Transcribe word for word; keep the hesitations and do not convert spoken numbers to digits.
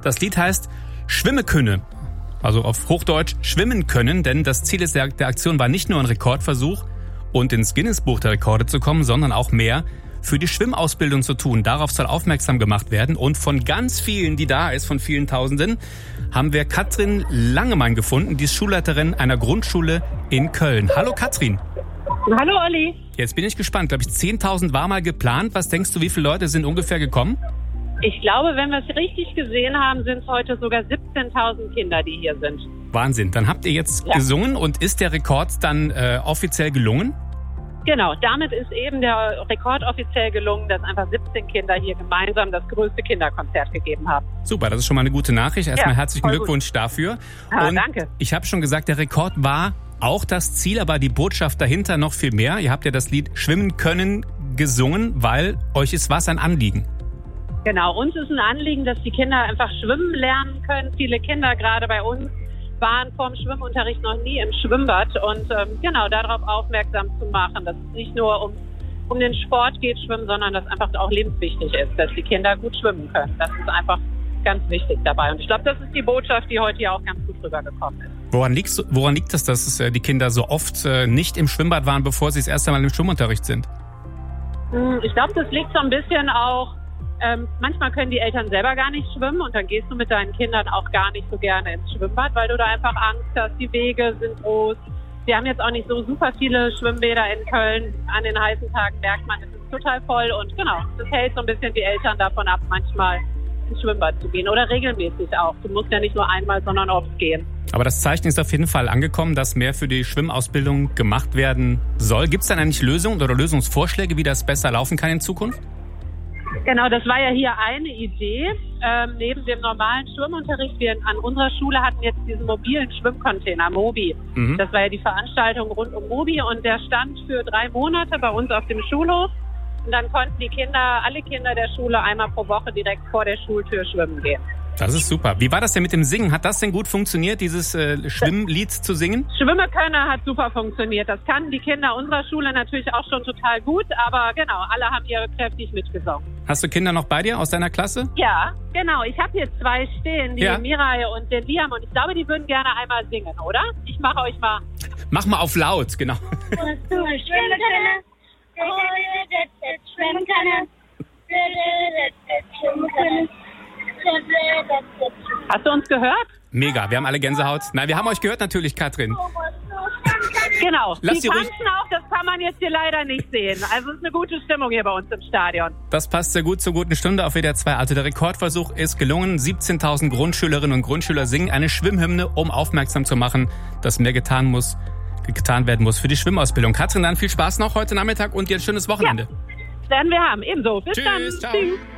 Das Lied heißt Schwimme könne. Also auf Hochdeutsch schwimmen können, denn das Ziel ist der, der Aktion war nicht nur ein Rekordversuch und ins Guinness-Buch der Rekorde zu kommen, sondern auch mehr für die Schwimmausbildung zu tun. Darauf soll aufmerksam gemacht werden. Und von ganz vielen, die da ist, von vielen Tausenden, haben wir Katrin Langemann gefunden, die ist Schulleiterin einer Grundschule in Köln. Hallo Katrin. Hallo Olli. Jetzt bin ich gespannt. Glaube ich, zehntausend war mal geplant. Was denkst du, wie viele Leute sind ungefähr gekommen? Ich glaube, wenn wir es richtig gesehen haben, sind es heute sogar siebzehntausend Kinder, die hier sind. Wahnsinn. Dann habt ihr jetzt ja. gesungen und ist der Rekord dann äh, offiziell gelungen? Genau, damit ist eben der Rekord offiziell gelungen, dass einfach siebzehn Kinder hier gemeinsam das größte Kinderkonzert gegeben haben. Super, das ist schon mal eine gute Nachricht. Erstmal ja, herzlichen Glückwunsch gut. dafür. Ja, und danke. Ich habe schon gesagt, der Rekord war auch das Ziel, aber die Botschaft dahinter noch viel mehr. Ihr habt ja das Lied Schwimmen können gesungen, weil euch ist was ein Anliegen. Genau, uns ist ein Anliegen, dass die Kinder einfach schwimmen lernen können. Viele Kinder, gerade bei uns, waren vorm Schwimmunterricht noch nie im Schwimmbad. Und ähm, genau, darauf aufmerksam zu machen, dass es nicht nur um, um den Sport geht, Schwimmen, sondern dass einfach auch lebenswichtig ist, dass die Kinder gut schwimmen können. Das ist einfach ganz wichtig dabei. Und ich glaube, das ist die Botschaft, die heute ja auch ganz gut rübergekommen ist. Woran liegt, woran liegt es, dass es, äh, die Kinder so oft äh, nicht im Schwimmbad waren, bevor sie das erste Mal im Schwimmunterricht sind? Ich glaube, das liegt so ein bisschen auch, Ähm, manchmal können die Eltern selber gar nicht schwimmen und dann gehst du mit deinen Kindern auch gar nicht so gerne ins Schwimmbad, weil du da einfach Angst hast, die Wege sind groß. Wir haben jetzt auch nicht so super viele Schwimmbäder in Köln. An den heißen Tagen merkt man, es ist total voll und genau, das hält so ein bisschen die Eltern davon ab, manchmal ins Schwimmbad zu gehen oder regelmäßig auch. Du musst ja nicht nur einmal, sondern oft gehen. Aber das Zeichen ist auf jeden Fall angekommen, dass mehr für die Schwimmausbildung gemacht werden soll. Gibt es dann eigentlich Lösungen oder Lösungsvorschläge, wie das besser laufen kann in Zukunft? Genau, das war ja hier eine Idee. Ähm, neben dem normalen Schwimmunterricht, wir an unserer Schule hatten jetzt diesen mobilen Schwimmcontainer, Mobi. Mhm. Das war ja die Veranstaltung rund um Mobi und der stand für drei Monate bei uns auf dem Schulhof. Und dann konnten die Kinder, alle Kinder der Schule einmal pro Woche direkt vor der Schultür schwimmen gehen. Das ist super. Wie war das denn mit dem Singen? Hat das denn gut funktioniert, dieses äh, Schwimmlied zu singen? Schwimmen können hat super funktioniert. Das kannten die Kinder unserer Schule natürlich auch schon total gut. Aber genau, alle haben hier kräftig mitgesungen. Hast du Kinder noch bei dir aus deiner Klasse? Ja, genau. Ich habe hier zwei stehen, die ja. Mirai und den Liam. Und ich glaube, die würden gerne einmal singen, oder? Ich mache euch mal. Mach mal auf laut, genau. Schwimmen können. Schwimmen können. Schwimmen können. Hast du uns gehört? Mega, wir haben alle Gänsehaut. Nein, wir haben euch gehört natürlich, Katrin. Genau, Lass die tanzen auch, das kann man jetzt hier leider nicht sehen. Also es ist eine gute Stimmung hier bei uns im Stadion. Das passt sehr gut zur guten Stunde auf W D R zwei. Also der Rekordversuch ist gelungen. siebzehntausend Grundschülerinnen und Grundschüler singen eine Schwimmhymne, um aufmerksam zu machen, dass mehr getan muss, getan werden muss für die Schwimmausbildung. Katrin, dann viel Spaß noch heute Nachmittag und dir ein schönes Wochenende. Ja, werden wir haben. Ebenso. Bis Tschüss, dann. ciao. Tschüss.